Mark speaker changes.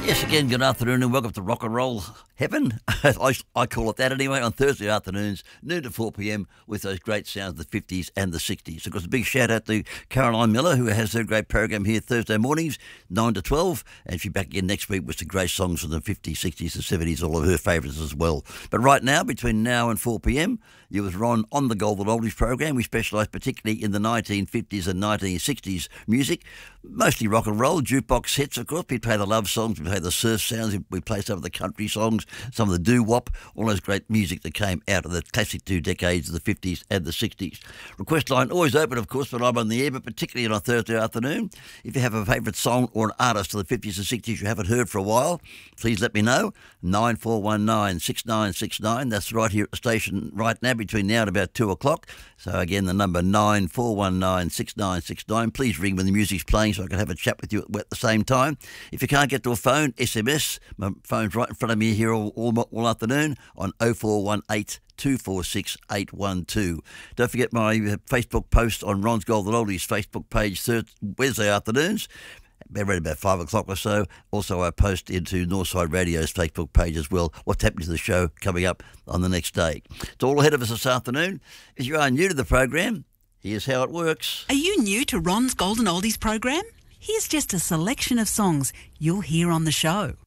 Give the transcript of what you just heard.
Speaker 1: Yes, again, good afternoon and welcome to Rock and Roll Heaven. I call it that anyway, on Thursday afternoons, noon to 4 p.m, with those great sounds of the 50s and the 60s. Of course, a big shout out to Caroline Miller, who has her great program here Thursday mornings, 9 to 12, and she'll be back again next week with some great songs from the 50s, 60s and 70s, all of her favourites as well. But right now, between now and 4 p.m, you with Ron on the Golden Oldies program. We specialise particularly in the 1950s and 1960s music, mostly rock and roll, jukebox hits, of course. We play the love songs, we play the surf sounds, we play some of the country songs, some of the doo-wop, all those great music that came out of the classic 2 decades of the 50s and the 60s. Request line always open, of course, when I'm on the air, but particularly on a Thursday afternoon. If you have a favourite song or an artist of the 50s and 60s you haven't heard for a while, please let me know. 9419 6969. That's right here at the station right now between now and about 2 o'clock. So again, the number 9419 6969. Please ring when the music's playing so I can have a chat with you at the same time. If you can't get to a phone, SMS. My phone's right in front of me here all afternoon on 0418 246 812. Don't forget my Facebook post on Ron's Golden Oldies Facebook page Wednesday afternoons, around about 5 o'clock or so. Also, I post into Northside Radio's Facebook page as well what's happening to the show coming up on the next day. It's all ahead of us this afternoon. If you are new to the program, here's how it works.
Speaker 2: Are you new to Ron's Golden Oldies program? Here's just a selection of songs you'll hear on the show.